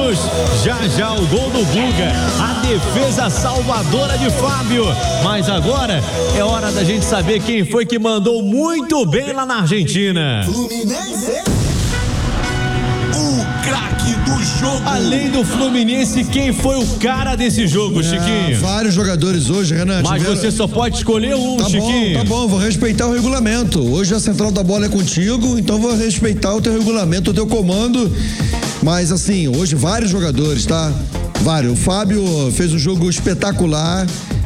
minutos. Já o gol do Guga, a defesa salvadora de Fábio. Mas agora é hora da gente saber quem foi que mandou muito bem lá na Argentina. Fluminense. O craque do jogo. Além do Fluminense, quem foi o cara desse jogo, Chiquinho? Vários jogadores hoje, Renan. Mas você só pode escolher um, Chiquinho. Tá bom, vou respeitar o regulamento. Hoje a central da bola é contigo, então vou respeitar o teu regulamento, o teu comando. Mas assim, hoje vários jogadores, tá? Vários. O Fábio fez um jogo espetacular.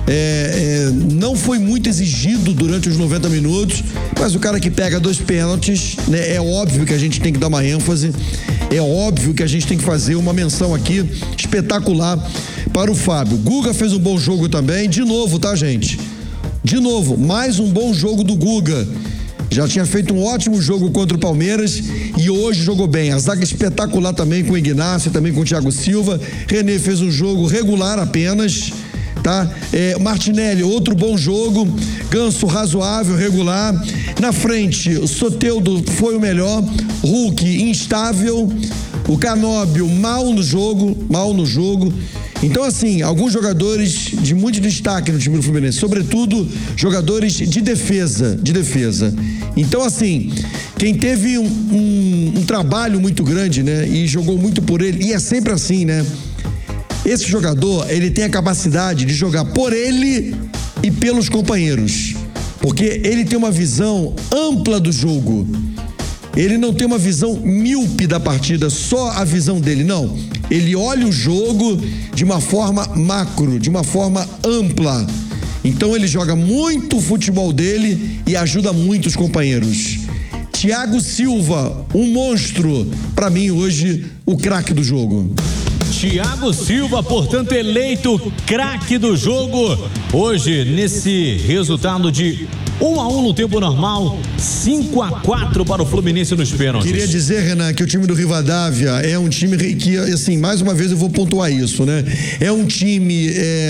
Não foi muito exigido durante os 90 minutos, mas o cara que pega 2 pênaltis, né, é óbvio que a gente tem que dar uma ênfase, é óbvio que a gente tem que fazer uma menção aqui espetacular para o Fábio. Guga fez um bom jogo também, de novo, tá, gente? De novo, mais um bom jogo do Guga. Já tinha feito um ótimo jogo contra o Palmeiras e hoje jogou bem. A zaga espetacular também com o Ignacio, também com o Thiago Silva. René fez um jogo regular apenas, tá? Martinelli, outro bom jogo. Ganso, razoável, regular. Na frente, o Soteldo foi o melhor. Hulk, instável. O Canóbio, mal no jogo. Então, assim, alguns jogadores de muito destaque no time do Fluminense, sobretudo jogadores de defesa. Então, assim, quem teve um trabalho muito grande, né, e jogou muito por ele, e é sempre assim, né? Esse jogador, ele tem a capacidade de jogar por ele e pelos companheiros, porque ele tem uma visão ampla do jogo. Ele não tem uma visão míope da partida, só a visão dele, não. Ele olha o jogo de uma forma macro, de uma forma ampla. Então ele joga muito o futebol dele e ajuda muito os companheiros. Thiago Silva, um monstro, para mim hoje, o craque do jogo. Thiago Silva, portanto, eleito craque do jogo. Hoje, nesse resultado de 1-1 no tempo normal, 5-4 para o Fluminense nos pênaltis. Queria dizer, Renan, que o time do Rivadavia é um time que, assim, mais uma vez eu vou pontuar isso, né? É um time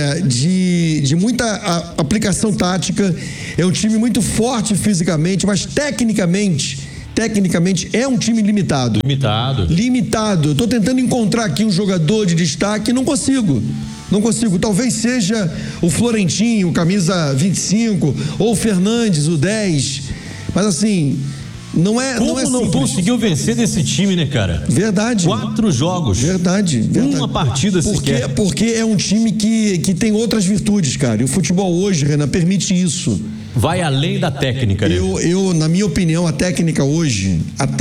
de muita aplicação tática, é um time muito forte fisicamente, mas tecnicamente é um time limitado. Eu tô tentando encontrar aqui um jogador de destaque, não consigo. Talvez seja o Florentinho, camisa 25, ou o Fernandes, o 10. Mas assim, não é Como não conseguiu vencer desse time, né, cara? Verdade. 4 jogos. Verdade. Uma partida sequer. Porque é um time que tem outras virtudes, cara. E o futebol hoje, Renan, permite isso. Vai além da técnica, né? Na minha opinião, a técnica hoje,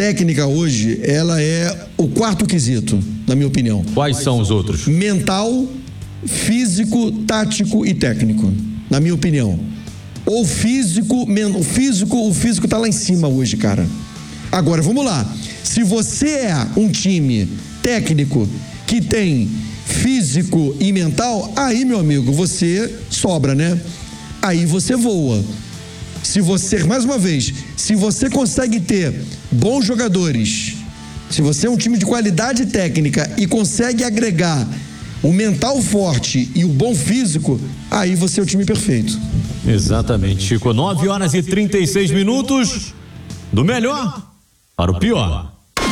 ela é o quarto quesito, na minha opinião. Quais são os outros? Mental, físico, tático e técnico, na minha opinião. O físico tá lá em cima hoje, cara. Agora, vamos lá. Se você é um time técnico que tem físico e mental, aí, meu amigo, você sobra, né? Aí você voa. Mais uma vez, se você consegue ter bons jogadores, se você é um time de qualidade técnica e consegue agregar o mental forte e o bom físico, aí você é o time perfeito. Exatamente, Chico. 9h36. Do melhor para o pior.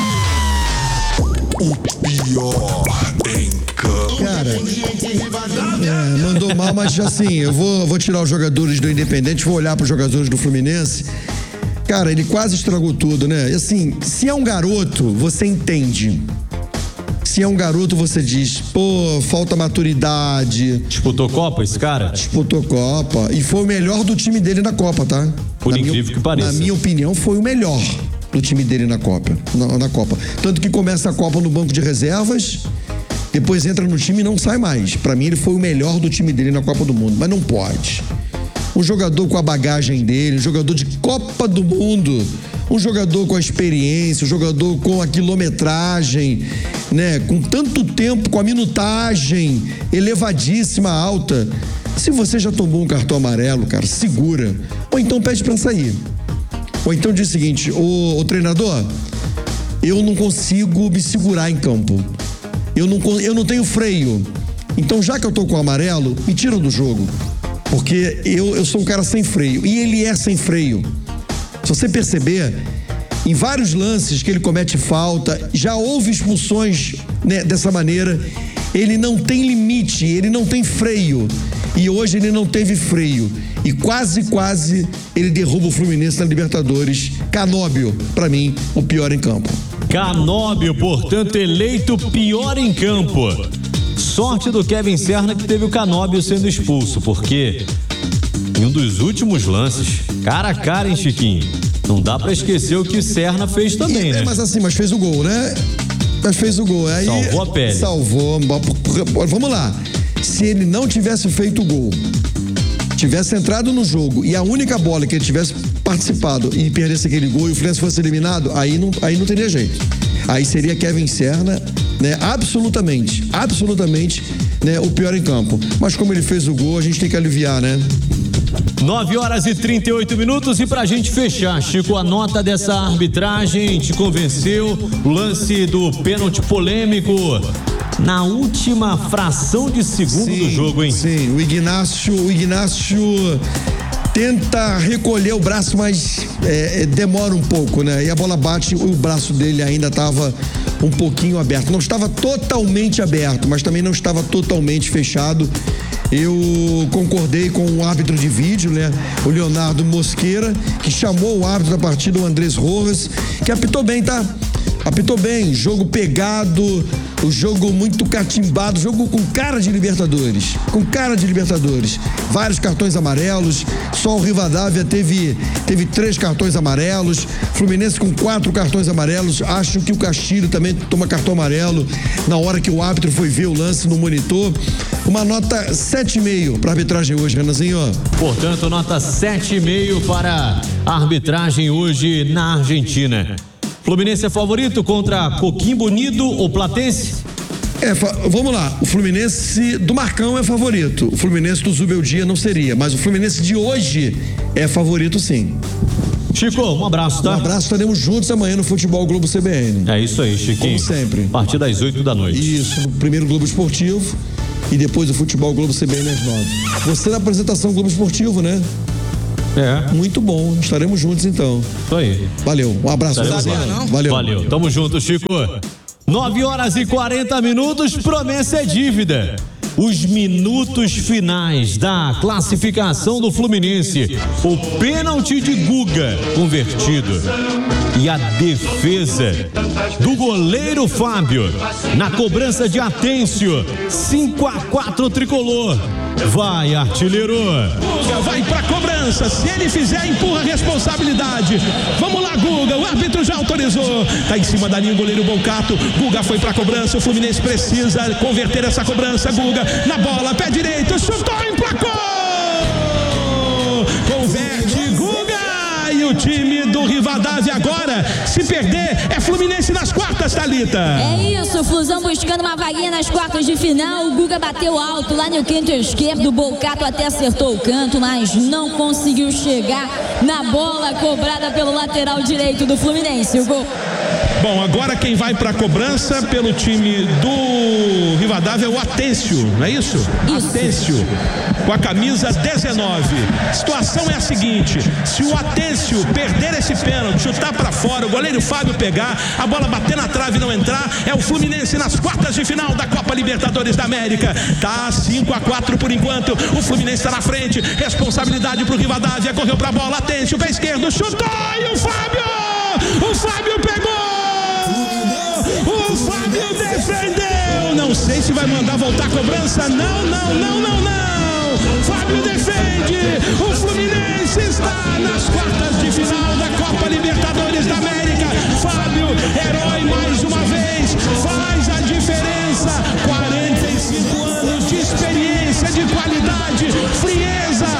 O pior em campo. Cara, mandou mal, mas assim, eu vou tirar os jogadores do Independente, vou olhar para os jogadores do Fluminense. Cara, ele quase estragou tudo, né? Assim, se é um garoto, você entende. Se é um garoto, você diz, pô, falta maturidade. Disputou Copa esse cara? Disputou Copa. E foi o melhor do time dele na Copa, tá? Por incrível que pareça. Na minha opinião, foi o melhor do time dele na Copa. Tanto que começa a Copa no banco de reservas, depois entra no time e não sai mais. Pra mim, ele foi o melhor do time dele na Copa do Mundo. Mas não pode. Um jogador com a bagagem dele, um jogador de Copa do Mundo, um jogador com a experiência, um jogador com a quilometragem, né? Com tanto tempo, com a minutagem elevadíssima, alta. Se você já tomou um cartão amarelo, cara, segura. Ou então pede pra sair. Ou então diz o seguinte, ô treinador, eu não consigo me segurar em campo. Eu não tenho freio. Então, já que eu tô com o amarelo, me tira do jogo. Porque eu sou um cara sem freio. E ele é sem freio. Se você perceber, em vários lances que ele comete falta, já houve expulsões, né, dessa maneira. Ele não tem limite, ele não tem freio. E hoje ele não teve freio. E quase ele derruba o Fluminense na Libertadores. Canóbio, pra mim, o pior em campo. Canóbio, portanto, eleito pior em campo. Sorte do Kevin Serna que teve o Canóbio sendo expulso, porque em um dos últimos lances, cara a cara, hein, Chiquinho? Não dá pra esquecer o que o Serna fez também, né? Mas fez o gol, né? Mas fez o gol. Aí, salvou a pele. Salvou. Vamos lá. Se ele não tivesse feito o gol, tivesse entrado no jogo e a única bola que ele tivesse participado e perdesse aquele gol e o Fluminense fosse eliminado, aí não teria jeito. Aí seria Kevin Serna, né? Absolutamente, né? O pior em campo. Mas como ele fez o gol, a gente tem que aliviar, né? 9h38 e pra gente fechar, Chico, a nota dessa arbitragem te convenceu? O lance do pênalti polêmico na última fração de segundo do jogo, hein? Sim, o Ignacio tenta recolher o braço, mas demora um pouco, né? E a bola bate, o braço dele ainda estava um pouquinho aberto. Não estava totalmente aberto, mas também não estava totalmente fechado. Eu concordei com o árbitro de vídeo, né? O Leonardo Mosqueira, que chamou o árbitro da partida, o Andrés Rojas, que apitou bem, tá? Apitou bem, jogo pegado, o jogo muito catimbado, jogo com cara de Libertadores, vários cartões amarelos, só o Rivadavia teve 3 cartões amarelos, Fluminense com 4 cartões amarelos, acho que o Castilho também toma cartão amarelo, na hora que o árbitro foi ver o lance no monitor. Uma nota 7,5 para a arbitragem hoje, Renanzinho. Portanto, nota 7,5 para a arbitragem hoje na Argentina. Fluminense é favorito contra Coquimbo Unido ou Platense? Vamos lá, o Fluminense do Marcão é favorito, o Fluminense do Zubeldia não seria, mas o Fluminense de hoje é favorito sim. Chico, um abraço, tá? Um abraço, estaremos juntos amanhã no Futebol Globo CBN. É isso aí, Chiquinho. Como sempre. A partir das 8 da noite. Isso, primeiro Globo Esportivo e depois o Futebol Globo CBN às 9. Você na apresentação Globo Esportivo, né? Muito bom, estaremos juntos então. Isso aí. Valeu, um abraço. Valeu, tamo junto, Chico. 9h40, promessa é dívida. Os minutos finais da classificação do Fluminense, o pênalti de Guga convertido e a defesa do goleiro Fábio na cobrança de Atêncio, 5-4 tricolor. Vai, artilheiro. Guga vai pra cobrança. Se ele fizer, empurra a responsabilidade. Vamos lá, Guga. O árbitro já autorizou. Tá em cima da linha o goleiro Boncato. Guga foi pra cobrança. O Fluminense precisa converter essa cobrança. Guga na bola, pé direito, chutou, emplacou. Converte Guga. E o time do Rivadavia agora, se perder, é Fluminense nas quartas, Thalita. É isso, Flusão buscando uma vaguinha nas quartas de final. O Guga bateu alto lá no canto esquerdo, o Bolcato até acertou o canto, mas não conseguiu chegar na bola cobrada pelo lateral direito do Fluminense. O gol. Bom, agora quem vai para a cobrança pelo time do Rivadavia é o Atêncio, não é isso? Atêncio, com a camisa 19. A situação é a seguinte: se o Atêncio perder esse pênalti, chutar para fora, o goleiro Fábio pegar, a bola bater na trave e não entrar, é o Fluminense nas quartas de final da Copa Libertadores da América. Tá 5-4 por enquanto, o Fluminense está na frente, responsabilidade pro Rivadavia, correu pra bola, Atêncio, pé esquerdo, chutou e o Fábio pegou! O Fábio defendeu! Não sei se vai mandar voltar a cobrança. Não. Fábio defende! O Fluminense